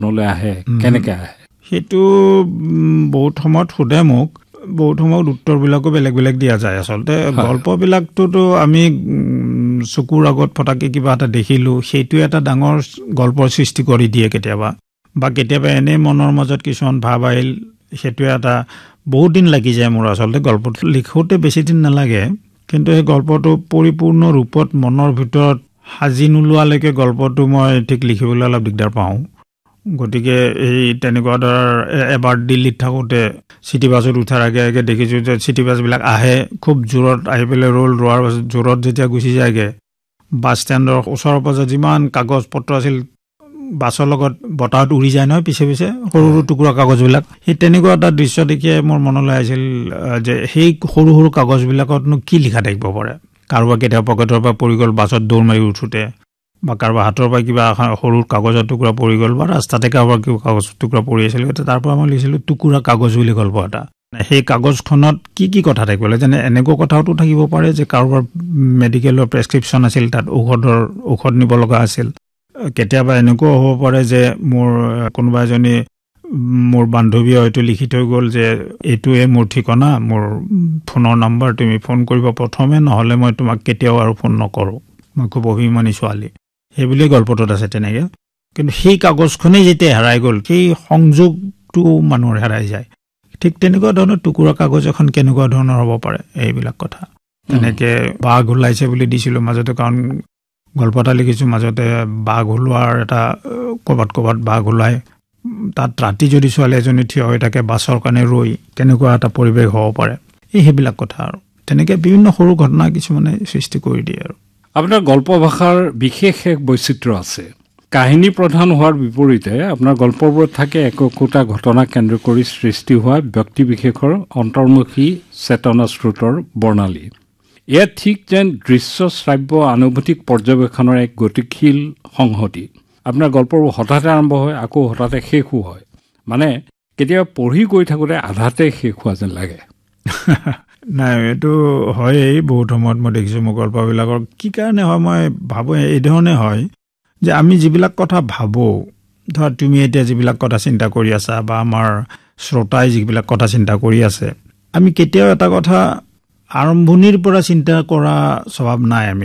নলে আহে কেনেকৈ আহে সেইটো বহুত সময়ত সোধে মোক বহুত সময়ত উত্তৰবিলাকো বেলেগ বেলেগ দিয়া যায় আচলতে গল্পবিলাকটোতো আমি চকুৰ আগত ফটাকে কিবা এটা দেখিলোঁ সেইটো এটা ডাঙৰ গল্পৰ সৃষ্টি কৰি দিয়ে কেতিয়াবা বা কেতিয়াবা এনেই মনৰ মাজত কিছুমান ভাৱ আহিল সেইটো এটা বহুত দিন লাগি যায় মোৰ আচলতে গল্পটো লিখোঁতে বেছি দিন নালাগে কিন্তু সেই গল্পটো পৰিপূৰ্ণ ৰূপত মনৰ ভিতৰত সাজি নোলোৱালৈকে গল্পটো মই ঠিক লিখিবলৈ অলপ দিগদাৰ পাওঁ গতিকে এই তেনেকুৱা ধৰ এবাৰ দিল্লীত থাকোঁতে চিটি বাছত উঠাৰ আগে আগে দেখিছোঁ যে চিটি বাছবিলাক আহে খুব জোৰত আহি পেলাই ৰোৱাৰ পাছত জোৰত যেতিয়া গুচি যায়গৈ বাছ ষ্টেণ্ডৰ ওচৰৰ পাছত যিমান কাগজ পত্ৰ আছিল বাছৰ লগত বতাহত উৰি যায় নহয় পিছে পিছে সৰু সৰু টুকুৰা কাগজবিলাক সেই তেনেকুৱা এটা দৃশ্য দেখিয়ে মোৰ মনলৈ আহিছিল যে সেই সৰু সৰু কাগজবিলাকতনো কি লিখা থাকিব পাৰে কাৰোবাৰ কেতিয়াবা পকেটৰ পৰা পৰি গ'ল বাছত দৌৰ মাৰি উঠোঁতে বা কাৰোবাৰ হাতৰ পৰা কিবা সৰু কাগজৰ টুকুৰা পৰি গ'ল বা ৰাস্তাতে কাৰোবাৰ কিবা কাগজ টুকুৰা পৰি আছিল তাৰ পৰা মই লিখিছিলোঁ টুকুৰা কাগজ বুলি গল্প এটা সেই কাগজখনত কি কি কথা থাকিব লাগে যেনে এনেকুৱা কথাওতো থাকিব পাৰে যে কাৰোবাৰ মেডিকেলৰ প্ৰেছক্ৰিপশ্যন আছিল তাত ঔষধ নিব লগা আছিল কেতিয়াবা এনেকুৱাও হ'ব পাৰে যে মোৰ কোনোবা এজনী মোৰ বান্ধৱীয়ে হয়তো লিখি থৈ গ'ল যে এইটোৱে মোৰ ঠিকনা মোৰ ফোনৰ নম্বৰ তুমি ফোন কৰিব প্ৰথমে নহ'লে মই তোমাক কেতিয়াও আৰু ফোন নকৰোঁ মই খুব অভিমানী ছোৱালী সেইবুলিয়ে গল্পটোত আছে তেনেকৈ কিন্তু সেই কাগজখনেই যেতিয়া হেৰাই গ'ল সেই সংযোগটো মানুহৰ হেৰাই যায় ঠিক তেনেকুৱা ধৰণৰ টুকুৰা কাগজ এখন কেনেকুৱা ধৰণৰ হ'ব পাৰে এইবিলাক কথা তেনেকৈ বাঘ ওলাইছে বুলি দিছিলোঁ মাজতে কাৰণ গল্প এটা লিখিছোঁ মাজতে বাঘ ওলোৱাৰ এটা ক'ৰবাত বাঘ ওলাই তাত ৰাতি যদি ছোৱালী এজনী থিয় হৈ থাকে বাছৰ কাৰণে ৰৈ কেনেকুৱা এটা পৰিৱেশ হ'ব পাৰে সেইবিলাক কথা আৰু তেনেকৈ বিভিন্ন সৰু ঘটনা কিছুমানে সৃষ্টি কৰি দিয়ে আৰু আপোনাৰ গল্প ভাষাৰ বিশেষ এক বৈচিত্ৰ্য আছে কাহিনী প্ৰধান হোৱাৰ বিপৰীতে আপোনাৰ গল্পবোৰত থাকে একোটা ঘটনা কেন্দ্ৰ কৰি সৃষ্টি হোৱা ব্যক্তিবিশেষৰ অন্তৰ্মুখী চেতনা স্ৰোতৰ বৰ্ণালী এয়া ঠিক যেন দৃশ্য শ্ৰাব্য আনুভূতিক পৰ্যবেক্ষণৰ এক গতিশীল সংহতি আপোনাৰ গল্পবোৰ হঠাতে আৰম্ভ হয় আকৌ হঠাতে শেষো হয় মানে কেতিয়াবা পঢ়ি গৈ থাকোঁতে আধাতে শেষ হোৱা যেন লাগে নাই এইটো হয়েই বহুত সময়ত মই দেখিছোঁ মোৰ গল্পবিলাকৰ কি কাৰণে হয় মই ভাবোঁ এই ধৰণে হয় যে আমি যিবিলাক কথা ভাবোঁ ধৰ তুমি এতিয়া যিবিলাক কথা চিন্তা কৰি আছা বা আমাৰ শ্ৰোতাই যিবিলাক কথা চিন্তা কৰি আছে আমি কেতিয়াও এটা কথা আৰম্ভণিৰ পৰা চিন্তা কৰা স্বভাৱ নাই আমি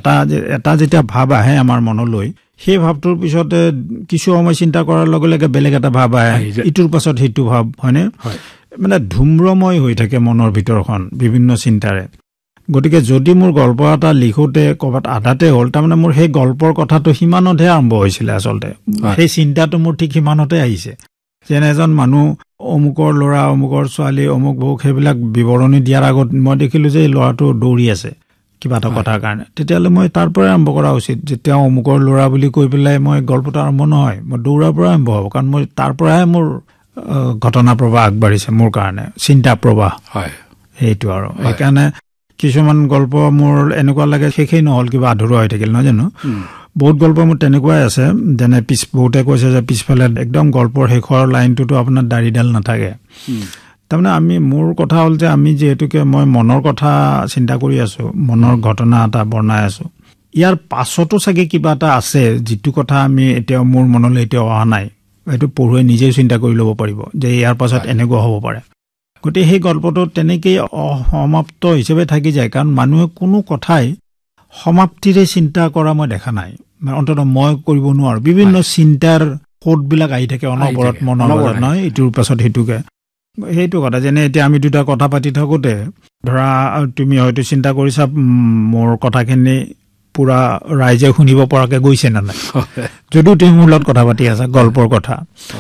এটা যেতিয়া ভাৱ আহে আমাৰ মনলৈ সেই ভাৱটোৰ পিছতে কিছু সময় চিন্তা কৰাৰ লগে লগে বেলেগ এটা ভাৱ আহে ইটোৰ পাছত সেইটো ভাৱ হয়নে মানে ধূম্ৰময় হৈ থাকে মনৰ ভিতৰখন বিভিন্ন চিন্তাৰে গতিকে যদি মোৰ গল্প এটা লিখোঁতে ক'ৰবাত আধাতে হ'ল তাৰমানে মোৰ সেই গল্পৰ কথাটো সিমানতহে আৰম্ভ হৈছিলে আচলতে সেই চিন্তাটো মোৰ ঠিক সিমানতে আহিছে যেনে এজন মানুহ অমুকৰ ল'ৰা অমুকৰ ছোৱালী অমুক বহুক সেইবিলাক বিৱৰণী দিয়াৰ আগত মই দেখিলোঁ যে এই ল'ৰাটো দৌৰি আছে কিবা এটা কথাৰ কাৰণে তেতিয়াহ'লে মই তাৰ পৰাই আৰম্ভ কৰা উচিত যে তেওঁ অমুকৰ ল'ৰা বুলি কৈ পেলাই মই গল্পটো আৰম্ভ নহয় মই দৌৰাৰ পৰা আৰম্ভ হ'ব কাৰণ মই তাৰ পৰাহে মোৰ ঘটনা প্ৰবাহ আগবাঢ়িছে মোৰ কাৰণে চিন্তা প্ৰবাহ হয় সেইটো আৰু সেইকাৰণে কিছুমান গল্প মোৰ এনেকুৱা লাগে শেষেই নহ'ল কিবা আধৰুৱা হৈ থাকিল নহয় জানো বহুত গল্প মোৰ তেনেকুৱাই আছে যেনে বহুতে কৈছে যে পিছফালে একদম গল্পৰ শেষৰ লাইনটোতো আপোনাৰ দাড়িডাল নাথাকে তাৰমানে মোৰ কথা হ'ল যে আমি যিহেতুকে মই মনৰ কথা চিন্তা কৰি আছোঁ মনৰ ঘটনা এটা বনাই আছোঁ ইয়াৰ পাছতো চাগে কিবা এটা আছে যিটো কথা আমি এতিয়াও মোৰ মনলৈ এতিয়াও অহা নাই এইটো পঢ়ুৱে নিজেই চিন্তা কৰি ল'ব পাৰিব যে ইয়াৰ পাছত এনেকুৱা হ'ব পাৰে গতিকে সেই গল্পটো তেনেকেই অসমাপ্ত হিচাপে থাকি যায় কাৰণ মানুহে কোনো কথাই সমাপ্তিৰে চিন্তা কৰা মই দেখা নাই অন্ততঃ মই কৰিব নোৱাৰোঁ বিভিন্ন চিন্তাৰ সোঁতবিলাক আহি থাকে অনবৰত মনৰ মাজত নহয় ইটোৰ পাছত সেইটোকে সেইটো কথা যেনে এতিয়া আমি দুটা কথা পাতি থাকোঁতে ধৰা তুমি হয়তো চিন্তা কৰিছা মোৰ কথাখিনি পুৰা ৰাইজে শুনিব পৰাকৈ গৈছে নে নাই যদিও তুমি মোৰ লগত কথা পাতি আছা গল্পৰ কথা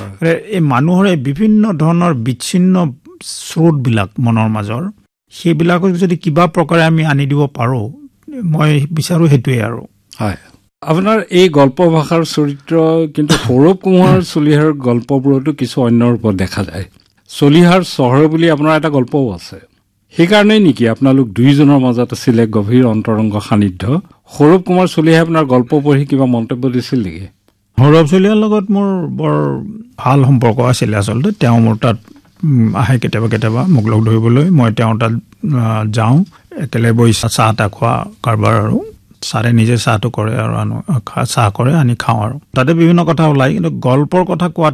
এই মানুহৰ বিভিন্ন ধৰণৰ বিচ্ছিন্ন স্ৰোতবিলাক মনৰ মাজৰ সেইবিলাকক যদি কিবা প্ৰকাৰে আমি আনি দিব পাৰোঁ মই বিচাৰোঁ সেইটোৱে আৰু হয় আপোনাৰ এই গল্প ভাষাৰ চৰিত্ৰ কিন্তু সৌৰভ কুমাৰ চলিহাৰ গল্পবোৰতো কিছু অন্য ৰূপত দেখা যায় চলিহাৰ চহৰ বুলি আপোনাৰ এটা গল্পও আছে সেইকাৰণেই নেকি আপোনালোক দুইজনৰ মাজত আছিলে গভীৰ অন্তৰংগ সান্নিধ্য সৌৰভ কুমাৰ চলিহাই আপোনাৰ গল্প পঢ়ি কিবা মন্তব্য দিছিল নেকি সৌৰভ চলিহাৰ লগত মোৰ বৰ ভাল সম্পৰ্ক আছিলে আচলতে তেওঁ মোৰ তাত আহে কেতিয়াবা মোক লগ ধৰিবলৈ মই তেওঁৰ তাত যাওঁ একেলগে বহি চাহ তাহ খোৱা কাৰবাৰ আৰু ছাৰে নিজে চাহটো কৰে আৰু চাহ কৰে আনি খাওঁ আৰু তাতে বিভিন্ন কথা ওলাই কিন্তু গল্পৰ কথা কোৱাত